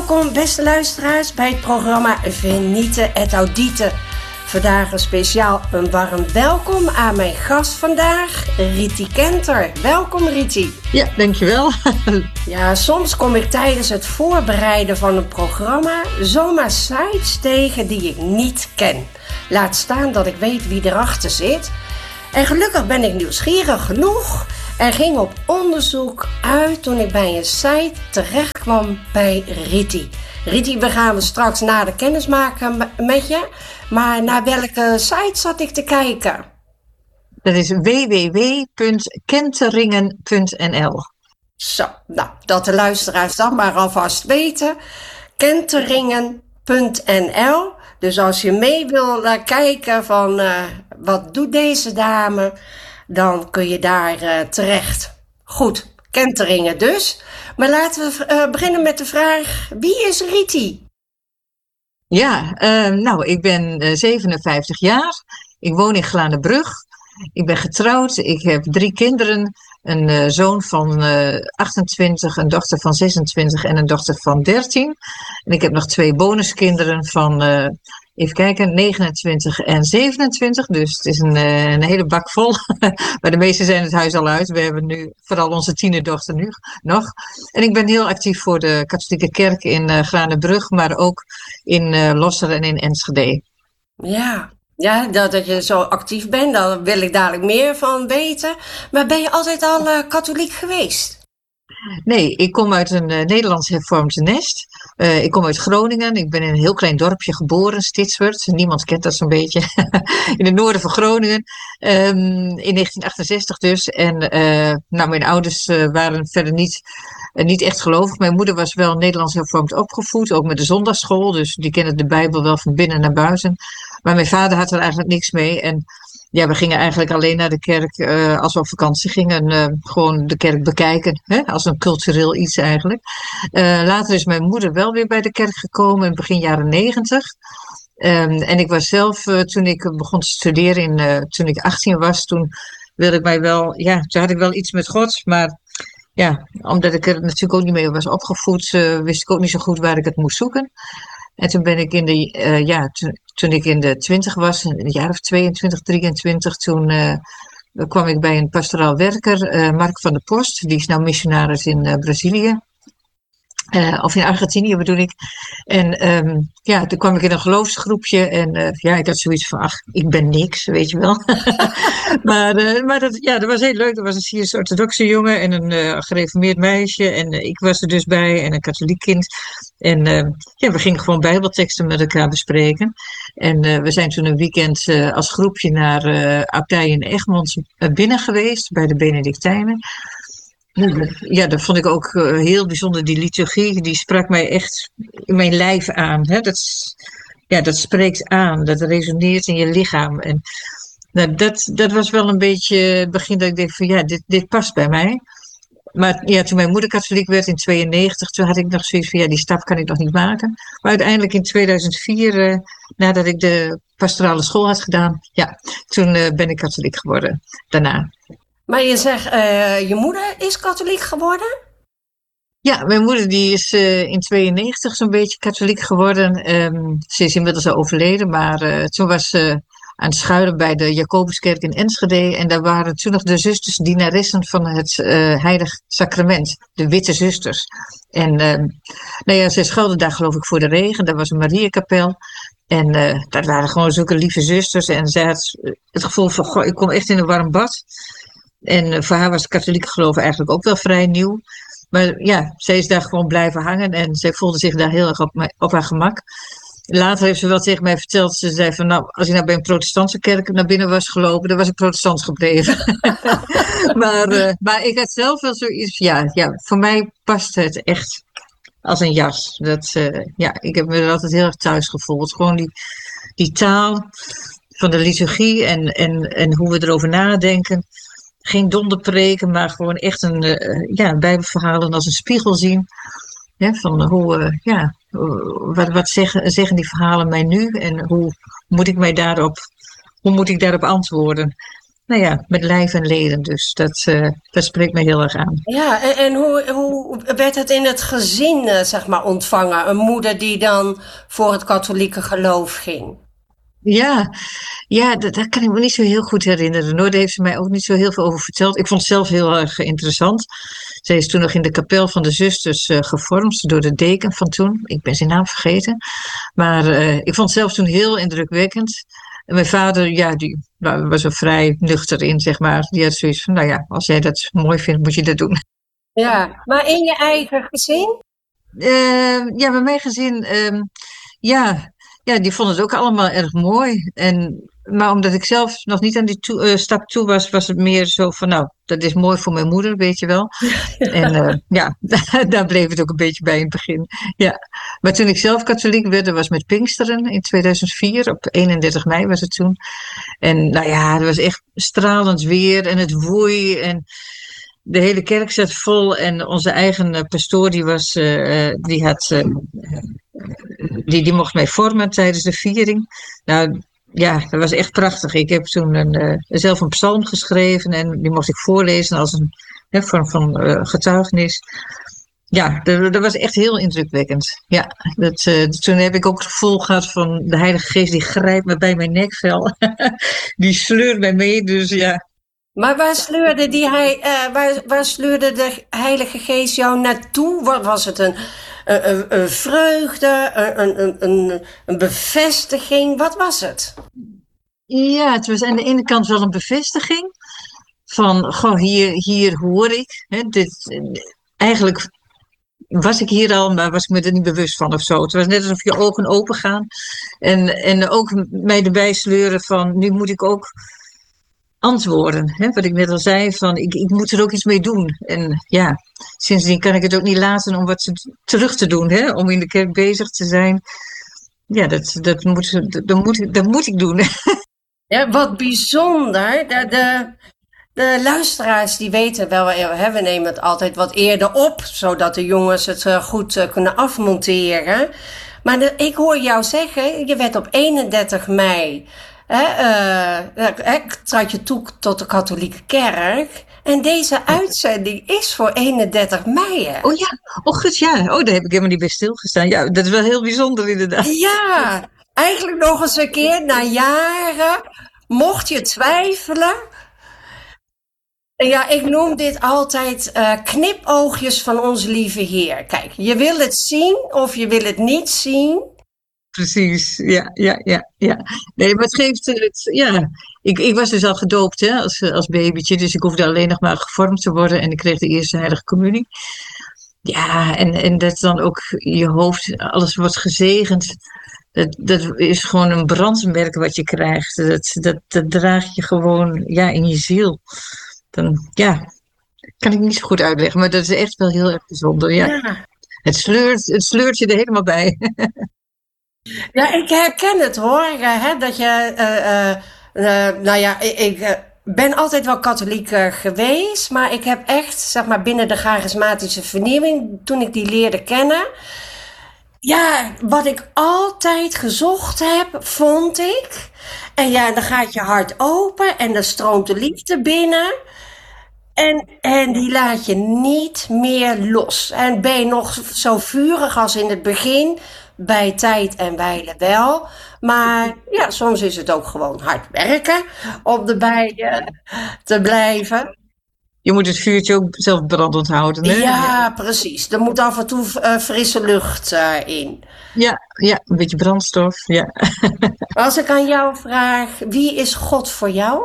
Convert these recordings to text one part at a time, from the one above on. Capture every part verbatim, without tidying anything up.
Welkom beste luisteraars bij het programma Venite et Audite. Vandaag een speciaal een warm welkom aan mijn gast vandaag, Riti Kenter. Welkom Riti. Ja, dankjewel. Ja, soms kom ik tijdens het voorbereiden van een programma zomaar sites tegen die ik niet ken. Laat staan dat ik weet wie erachter zit. En gelukkig ben ik nieuwsgierig genoeg en ging op onderzoek uit toen ik bij een site terecht kwam bij Riti. Riti, we gaan straks na de kennis maken met je. Maar naar welke site zat ik te kijken? Dat is w w w punt kenteringen punt n l. Zo, nou, dat de luisteraars dan maar alvast weten. kenteringen punt n l. Dus als je mee wil uh, kijken van uh, wat doet deze dame, dan kun je daar uh, terecht. Goed, Kenteringen dus. Maar laten we uh, beginnen met de vraag, wie is Riti? Ja, uh, nou, ik ben uh, zevenenvijftig jaar. Ik woon in Glanenbrug. Ik ben getrouwd. Ik heb drie kinderen. Een uh, zoon van uh, achtentwintig, een dochter van zesentwintig en een dochter van dertien. En ik heb nog twee bonuskinderen van, uh, even kijken, negenentwintig en zevenentwintig. Dus het is een, uh, een hele bak vol. Maar de meeste zijn het huis al uit. We hebben nu vooral onze tienerdochter nu nog. En ik ben heel actief voor de katholieke kerk in uh, Glanenbrug, maar ook in uh, Losser en in Enschede. Ja. Ja, dat, dat je zo actief bent, daar wil ik dadelijk meer van weten. Maar ben je altijd al uh, katholiek geweest? Nee, ik kom uit een uh, Nederlands hervormd nest. Uh, ik kom uit Groningen. Ik ben in een heel klein dorpje geboren, Stitswerd. Niemand kent dat zo'n beetje. In het noorden van Groningen. Um, in negentien achtenzestig dus. En uh, nou, mijn ouders uh, waren verder niet, uh, niet echt gelovig. Mijn moeder was wel Nederlands hervormd opgevoed. Ook met de zondagsschool. Dus die kende de Bijbel wel van binnen naar buiten. Maar mijn vader had er eigenlijk niks mee. En ja, we gingen eigenlijk alleen naar de kerk uh, als we op vakantie gingen. Uh, gewoon de kerk bekijken. Hè? Als een cultureel iets eigenlijk. Uh, later is mijn moeder wel weer bij de kerk gekomen in begin jaren negentig. Um, en ik was zelf, uh, toen ik begon te studeren, in, uh, toen ik achttien was, toen wilde ik mij wel, ja, toen had ik wel iets met God. Maar ja, omdat ik er natuurlijk ook niet mee was opgevoed, uh, wist ik ook niet zo goed waar ik het moest zoeken. En toen ben ik in de, uh, ja, toen, toen ik in de twintig was, een jaar of tweeëntwintig, drieëntwintig, toen uh, kwam ik bij een pastoraal werker, uh, Mark van der Post. Die is nou missionaris in uh, Brazilië. Uh, of in Argentinië bedoel ik. En um, ja, toen kwam ik in een geloofsgroepje en uh, ja, ik had zoiets van, ach, ik ben niks, weet je wel. maar uh, maar dat, ja, dat was heel leuk. Er was een Syrisch-orthodoxe jongen en een uh, gereformeerd meisje en uh, ik was er dus bij en een katholiek kind. En uh, ja, we gingen gewoon bijbelteksten met elkaar bespreken. En uh, we zijn toen een weekend uh, als groepje naar uh, Abdij in Egmond uh, binnen geweest, bij de Benedictijnen. Ja, dat vond ik ook uh, heel bijzonder. Die liturgie, die sprak mij echt in mijn lijf aan. Hè? Dat, ja, dat spreekt aan, dat resoneert in je lichaam. En nou, dat, dat was wel een beetje het begin dat ik dacht van ja, dit, dit past bij mij. Maar ja, toen mijn moeder katholiek werd in tweeënnegentig, toen had ik nog zoiets van ja, die stap kan ik nog niet maken. Maar uiteindelijk in tweeduizend vier, uh, nadat ik de pastorale school had gedaan, ja, toen uh, ben ik katholiek geworden daarna. Maar je zegt, uh, je moeder is katholiek geworden? Ja, mijn moeder die is uh, in tweeënnegentig zo'n beetje katholiek geworden. Um, ze is inmiddels al overleden, maar uh, toen was ze aan het schuilen bij de Jacobuskerk in Enschede. En daar waren toen nog de zusters dienaressen van het uh, Heilig Sacrament, de Witte Zusters. En uh, nou ja, ze schuilden daar geloof ik voor de regen, daar was een Mariakapel. En uh, dat waren gewoon zulke lieve zusters. En zij had het gevoel van, goh, ik kom echt in een warm bad. En uh, voor haar was het katholieke geloof eigenlijk ook wel vrij nieuw. Maar ja, zij is daar gewoon blijven hangen en zij voelde zich daar heel erg op, mij, op haar gemak. Later heeft ze wel tegen mij verteld, ze zei van nou, als ik nou bij een protestantse kerk naar binnen was gelopen, dan was ik protestant gebleven. maar, uh, maar ik had zelf wel zoiets, ja, ja, voor mij past het echt als een jas. Dat, uh, ja, ik heb me er altijd heel erg thuis gevoeld. Gewoon die, die taal van de liturgie en, en, en hoe we erover nadenken. Geen donderpreken, maar gewoon echt een uh, ja, bijbelverhalen als een spiegel zien. Ja, van hoe, uh, ja, wat, wat zeggen, zeggen die verhalen mij nu en hoe moet ik mij daarop, hoe moet ik daarop antwoorden? nou ja, met lijf en leden. Dus dat, uh, dat spreekt me heel erg aan. Ja, en, en hoe, hoe werd het in het gezin, uh, zeg maar, ontvangen? Een moeder die dan voor het katholieke geloof ging? Ja, ja dat, dat kan ik me niet zo heel goed herinneren. Daar heeft ze mij ook niet zo heel veel over verteld. Ik vond het zelf heel erg interessant. Zij is toen nog in de kapel van de zusters uh, gevormd door de deken van toen. Ik ben zijn naam vergeten. Maar uh, ik vond het zelf toen heel indrukwekkend. En mijn vader, ja, die nou, was er vrij nuchter in, zeg maar. Die had zoiets van, nou ja, als jij dat mooi vindt, moet je dat doen. Ja, maar in je eigen gezin? Uh, ja, bij mijn gezin, uh, ja... Ja, die vonden het ook allemaal erg mooi. En, maar omdat ik zelf nog niet aan die toe, uh, stap toe was, was het meer zo van, nou, dat is mooi voor mijn moeder, weet je wel. Ja. En uh, ja, daar bleef het ook een beetje bij in het begin. Ja. Maar toen ik zelf katholiek werd, dat was met Pinksteren in tweeduizend vier, op eenendertig mei was het toen. En nou ja, het was echt stralend weer en het woei en de hele kerk zat vol. En onze eigen pastoor, die was, uh, die had... Uh, Die, die mocht mij vormen tijdens de viering. Nou ja, dat was echt prachtig. Ik heb toen een, uh, zelf een psalm geschreven en die mocht ik voorlezen als een hè, vorm van uh, getuigenis. Ja, dat, dat was echt heel indrukwekkend. Ja, dat, uh, toen heb ik ook het gevoel gehad van de Heilige Geest die grijpt me bij mijn nekvel. Die sleurt mij mee, dus ja. Maar waar sleurde, die, uh, waar, waar sleurde de Heilige Geest jou naartoe? Wat was het een... Een, een, een vreugde, een, een, een, een bevestiging. Wat was het? Ja, het was aan de ene kant wel een bevestiging. Van, goh, hier, hier hoor ik. Hè, dit, eigenlijk was ik hier al, maar was ik me er niet bewust van of zo. Het was net alsof je ogen open gaan. En, en ook mij erbij sleuren van, nu moet ik ook antwoorden. Hè? Wat ik net al zei, van ik, ik moet er ook iets mee doen. En ja, sindsdien kan ik het ook niet laten om wat te, terug te doen. Hè? Om in de kerk bezig te zijn. Ja, dat, dat, moet, dat, dat, moet, dat moet ik doen. Ja, wat bijzonder. De, de, de luisteraars die weten wel, hè, we nemen het altijd wat eerder op. Zodat de jongens het goed kunnen afmonteren. Maar de, ik hoor jou zeggen, je werd op eenendertig mei... Uh, uh, trad je toe tot de katholieke kerk. En deze uitzending is voor eenendertig mei. Hè? Oh ja, oh goed, ja. Oh, daar heb ik helemaal niet bij stilgestaan. Ja, dat is wel heel bijzonder inderdaad. Ja, eigenlijk nog eens een keer, na jaren, mocht je twijfelen. Ja, ik noem dit altijd uh, knipoogjes van onze lieve Heer. Kijk, je wil het zien of je wil het niet zien. Precies, ja, ja, ja, ja. Nee, maar het geeft het, ja. Ik, ik was dus al gedoopt hè, als, als babytje, dus ik hoefde alleen nog maar gevormd te worden en ik kreeg de eerste heilige communie. Ja, en, en dat dan ook je hoofd, alles wordt gezegend. Dat, dat is gewoon een brandmerk wat je krijgt. Dat, dat, dat draag je gewoon ja, in je ziel. Dan, ja, kan ik niet zo goed uitleggen, maar dat is echt wel heel erg bijzonder. Ja. Ja. Het, sleurt, het sleurt je er helemaal bij. Ja, ik herken het hoor. Hè, dat je, uh, uh, uh, nou ja, ik, ik uh, ben altijd wel katholiek uh, geweest, maar ik heb echt, zeg maar, binnen de charismatische vernieuwing, toen ik die leerde kennen, ja, wat ik altijd gezocht heb, vond ik. En ja, dan gaat je hart open en dan stroomt de liefde binnen. En, en die laat je niet meer los. En ben je nog zo vurig als in het begin, bij tijd en wijle wel. Maar ja, soms is het ook gewoon hard werken om erbij uh, te blijven. Je moet het vuurtje ook zelf brandend houden, hè? Ja, precies. Er moet af en toe uh, frisse lucht uh, in. Ja, ja, een beetje brandstof, ja. Als ik aan jou vraag, wie is God voor jou?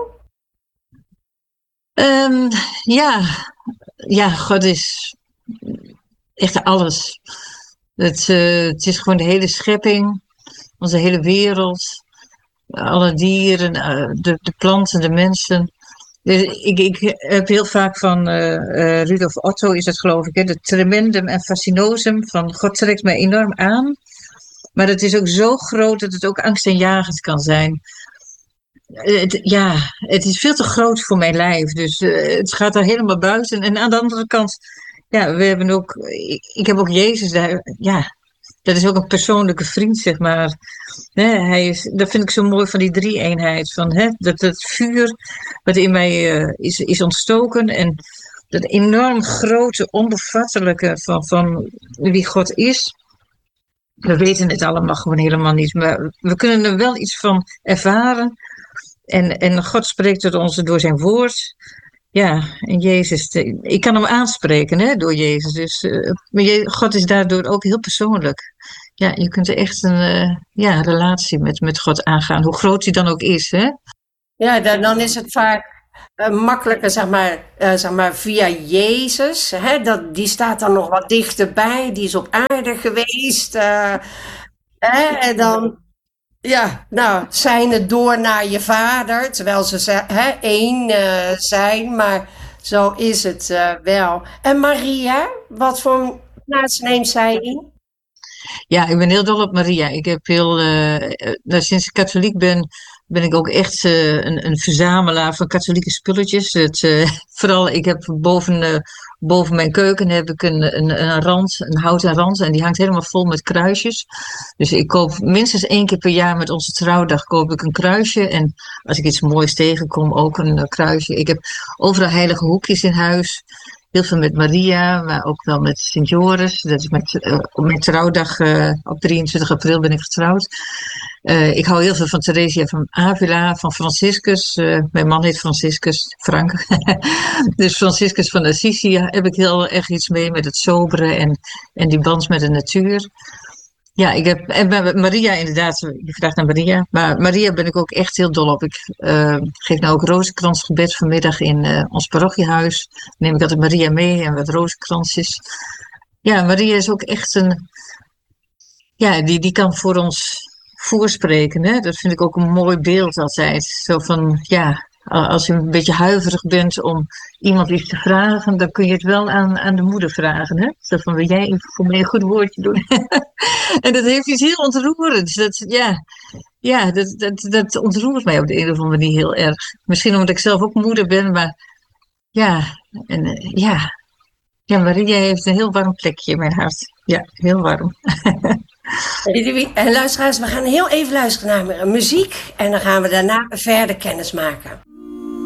Um, ja, ja, God is echt alles. Het, uh, het is gewoon de hele schepping, onze hele wereld, alle dieren, uh, de, de planten, de mensen. Dus ik, ik heb heel vaak van uh, uh, Rudolf Otto, is het geloof ik, hè, de tremendum en fascinosum van God trekt mij enorm aan. Maar het is ook zo groot dat het ook angstaanjagend kan zijn. Het, ja, het is veel te groot voor mijn lijf, dus uh, het gaat er helemaal buiten. En aan de andere kant, ja, we hebben ook, ik, ik heb ook Jezus daar, ja, dat is ook een persoonlijke vriend, zeg maar. Hè, hij is, dat vind ik zo mooi van die drie-eenheid. Van, hè, dat het vuur wat in mij uh, is, is ontstoken. En dat enorm grote, onbevattelijke van, van wie God is. We weten het allemaal gewoon helemaal niet. Maar we kunnen er wel iets van ervaren. En, en God spreekt tot ons door zijn woord. Ja, en Jezus, de, ik kan hem aanspreken hè, door Jezus. Dus, uh, maar je, God is daardoor ook heel persoonlijk. Ja, je kunt er echt een uh, ja, relatie met, met God aangaan, hoe groot hij dan ook is. Hè? Ja, dan, dan is het vaak uh, makkelijker, zeg maar, uh, zeg maar, via Jezus. Hè? Dat, die staat dan nog wat dichterbij, die is op aarde geweest. Uh, hè? En dan... Ja, nou, zijn het door naar je vader, terwijl ze hè, één uh, zijn, maar zo is het uh, wel. En Maria, wat voor plaats neemt zij in? Ja, ik ben heel dol op Maria. Ik heb heel, uh, nou, sinds ik katholiek ben, ben ik ook echt uh, een, een verzamelaar van katholieke spulletjes. Het, uh, vooral, ik heb boven, uh, boven mijn keuken heb ik een, een, een rand, een houten rand. En die hangt helemaal vol met kruisjes. Dus ik koop minstens één keer per jaar met onze trouwdag koop ik een kruisje. En als ik iets moois tegenkom, ook een uh, kruisje. Ik heb overal heilige hoekjes in huis. Heel veel met Maria, maar ook wel met Sint Joris. Dat is met, uh, op mijn trouwdag, uh, op drieëntwintig april ben ik getrouwd. Uh, ik hou heel veel van Theresia van Avila, van Franciscus. Uh, mijn man heet Franciscus, Frank. Dus Franciscus van Assisi heb ik heel erg iets mee met het sobere en, en die band met de natuur. Ja, ik heb, en Maria inderdaad, je vraagt naar Maria, maar Maria ben ik ook echt heel dol op. Ik uh, geef nou ook rozenkransgebed vanmiddag in uh, ons parochiehuis. Dan neem ik altijd Maria mee en wat rozenkransjes. Ja, Maria is ook echt een, ja, die, die kan voor ons voorspreken. Hè? Dat vind ik ook een mooi beeld altijd. Zo van, ja, als je een beetje huiverig bent om iemand iets te vragen, dan kun je het wel aan, aan de moeder vragen. Hè? Zo van, wil jij voor mij een goed woordje doen? En dat heeft iets heel ontroerends. Dat, ja, ja dat, dat, dat ontroert mij op de een of andere manier heel erg. Misschien omdat ik zelf ook moeder ben, maar ja, en, uh, ja. ja, Maria heeft een heel warm plekje in mijn hart. Ja, heel warm. En luisteraars, we gaan heel even luisteren naar muziek en dan gaan we daarna verder kennis maken.